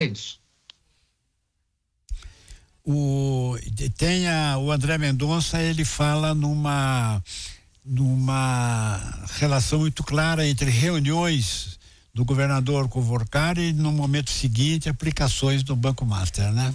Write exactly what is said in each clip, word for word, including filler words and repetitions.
isso. O, tem a, o André Mendonça, ele fala numa, numa relação muito clara entre reuniões do governador com o Vorcari e no momento seguinte aplicações do Banco Master, né?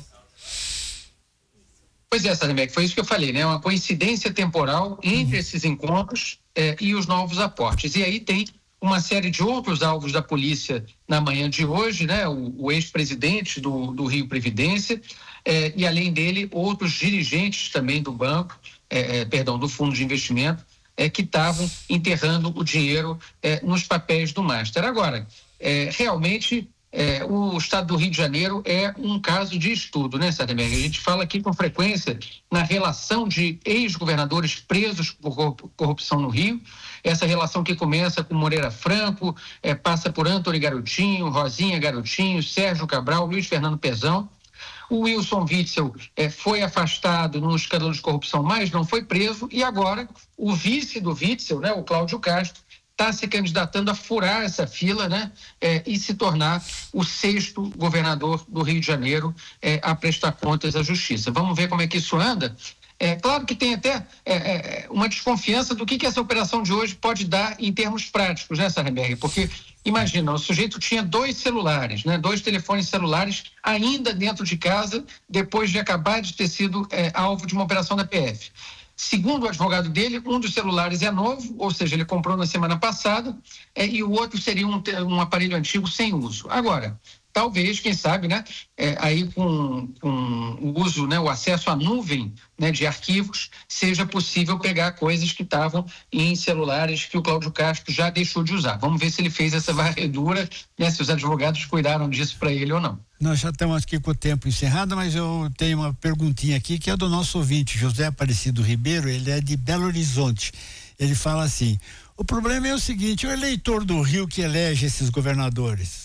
Pois é, Sarnebeck, foi isso que eu falei, né? Uma coincidência temporal entre uhum. esses encontros eh, e os novos aportes. E aí tem uma série de outros alvos da polícia na manhã de hoje, né? O, o ex-presidente do, do Rio Previdência eh, e, além dele, outros dirigentes também do banco, eh, perdão, do fundo de investimento, eh, que estavam enterrando o dinheiro eh, nos papéis do Master. Agora, eh, realmente... É, o estado do Rio de Janeiro é um caso de estudo, né, Sarnebeck? A gente fala aqui com frequência na relação de ex-governadores presos por corrupção no Rio, essa relação que começa com Moreira Franco, é, passa por Antony Garotinho, Rosinha Garotinho, Sérgio Cabral, Luiz Fernando Pezão. O Wilson Witzel é, foi afastado num escândalo de corrupção, mas não foi preso, e agora o vice do Witzel, né, o Cláudio Castro, está se candidatando a furar essa fila, né, é, e se tornar o sexto governador do Rio de Janeiro é, a prestar contas à justiça. Vamos ver como é que isso anda. É claro que tem até é, é, uma desconfiança do que, que essa operação de hoje pode dar em termos práticos, né, Sarneberg? Porque, imagina, o sujeito tinha dois celulares, né, dois telefones celulares ainda dentro de casa, depois de acabar de ter sido é, alvo de uma operação da P F. Segundo o advogado dele, um dos celulares é novo, ou seja, ele comprou na semana passada, é, e o outro seria um, um aparelho antigo sem uso. Agora, talvez, quem sabe, né, é, aí com, com o uso, né, o acesso à nuvem, né, de arquivos, seja possível pegar coisas que estavam em celulares que o Cláudio Castro já deixou de usar. Vamos ver se ele fez essa varredura, né, se os advogados cuidaram disso para ele ou não. Nós já estamos aqui com o tempo encerrado, mas eu tenho uma perguntinha aqui que é do nosso ouvinte, José Aparecido Ribeiro, ele é de Belo Horizonte. Ele fala assim: o problema é o seguinte, o eleitor do Rio que elege esses governadores.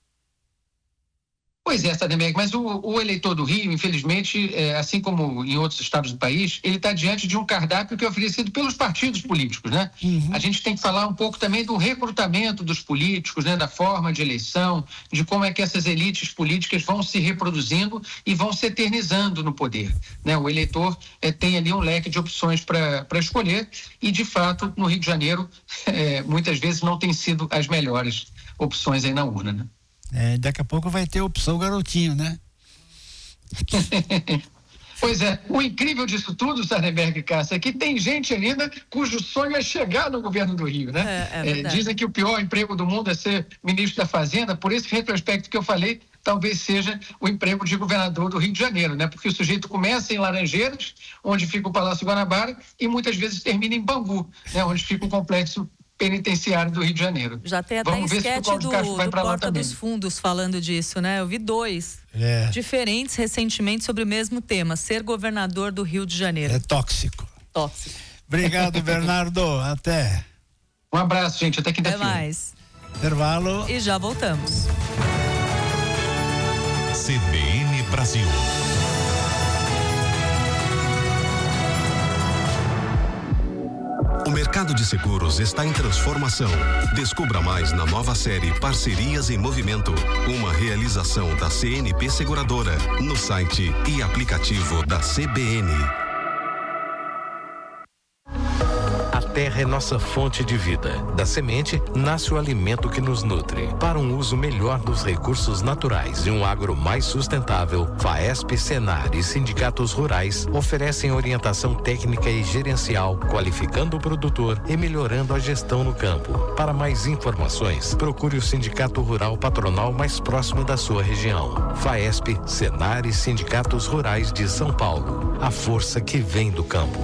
Pois é, Sarneberg, mas o, o eleitor do Rio, infelizmente, é, assim como em outros estados do país, ele está diante de um cardápio que é oferecido pelos partidos políticos, né? Uhum. A gente tem que falar um pouco também do recrutamento dos políticos, né? Da forma de eleição, de como é que essas elites políticas vão se reproduzindo e vão se eternizando no poder, né? O eleitor é, tem ali um leque de opções para escolher e, de fato, no Rio de Janeiro, é, muitas vezes não tem sido as melhores opções aí na urna, né? É, daqui a pouco vai ter opção Garotinho, né? Pois é, o incrível disso tudo, Sarneberg e Cássia, é que tem gente ainda cujo sonho é chegar no governo do Rio, né? É, é é, dizem que o pior emprego do mundo é ser ministro da Fazenda, por esse retrospecto que eu falei, talvez seja o emprego de governador do Rio de Janeiro, né? Porque o sujeito começa em Laranjeiras, onde fica o Palácio Guanabara, e muitas vezes termina em Bangu, né? Onde fica o complexo penitenciário do Rio de Janeiro. Já tem até esquete do, do Porta dos Fundos falando disso, né? Eu vi dois é. diferentes recentemente sobre o mesmo tema, ser governador do Rio de Janeiro. É tóxico. Tóxico. Obrigado, Bernardo. Até. Um abraço, gente. Até quinta-feira. Até mais. Intervalo. E já voltamos. C B N Brasil. O mercado de seguros está em transformação. Descubra mais na nova série Parcerias em Movimento, uma realização da C N P Seguradora, no site e aplicativo da C B N. A terra é nossa fonte de vida. Da semente nasce o alimento que nos nutre. Para um uso melhor dos recursos naturais e um agro mais sustentável, FAESP, Senar e sindicatos rurais oferecem orientação técnica e gerencial, qualificando o produtor e melhorando a gestão no campo. Para mais informações, procure o sindicato rural patronal mais próximo da sua região. FAESP, Senar e sindicatos rurais de São Paulo. A força que vem do campo.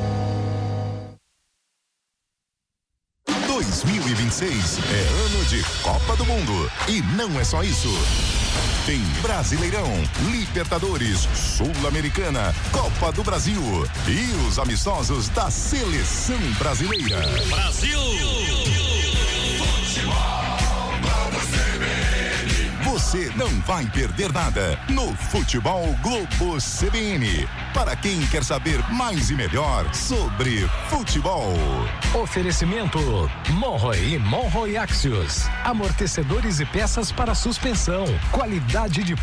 dois mil e vinte e seis é ano de Copa do Mundo. E não é só isso. Tem Brasileirão, Libertadores, Sul-Americana, Copa do Brasil e os amistosos da Seleção Brasileira. Brasil! Você não vai perder nada no Futebol Globo C B N. Para quem quer saber mais e melhor sobre futebol. Oferecimento Monroe e Monroe Axios. Amortecedores e peças para suspensão. Qualidade de